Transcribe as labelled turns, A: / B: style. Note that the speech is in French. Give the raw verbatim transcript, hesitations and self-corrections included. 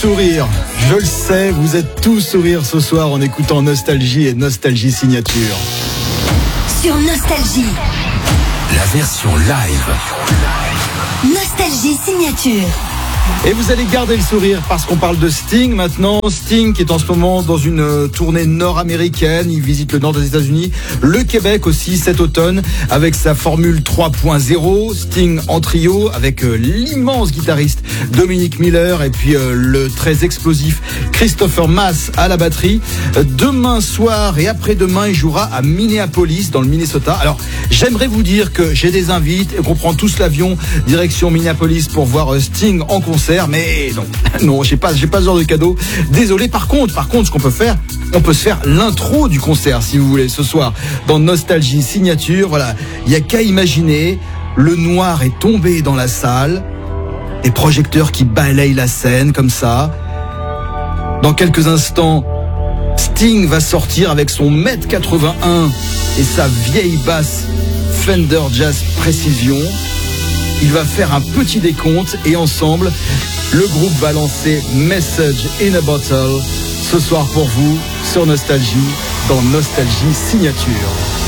A: sourire. Je le sais, vous êtes tous sourire ce soir en écoutant Nostalgie et Nostalgie Signature.
B: Sur Nostalgie,
C: la version live.
B: Nostalgie Signature.
A: Et vous allez garder le sourire parce qu'on parle de Sting maintenant. Sting qui est en ce moment dans une euh, tournée nord-américaine. Il visite le nord des États-Unis, le Québec aussi cet automne avec sa formule trois point zéro. Sting en trio avec euh, l'immense guitariste Dominic Miller et puis euh, le très explosif Christopher Mass à la batterie. Euh, demain soir et après-demain, il jouera à Minneapolis dans le Minnesota. Alors j'aimerais vous dire que j'ai des invites et qu'on prend tous l'avion direction Minneapolis pour voir euh, Sting en concert. Mais non, non, j'ai pas, j'ai pas ce genre de cadeau. Désolé. Par contre, par contre, ce qu'on peut faire, on peut se faire l'intro du concert, si vous voulez, ce soir dans Nostalgie Signature. Voilà, il y a qu'à imaginer. Le noir est tombé dans la salle, des projecteurs qui balayent la scène comme ça. Dans quelques instants, Sting va sortir avec son un mètre quatre-vingt-un et sa vieille basse Fender Jazz Precision. Il va faire un petit décompte et ensemble, le groupe va lancer Message in a Bottle ce soir pour vous sur Nostalgie, dans Nostalgie Signature.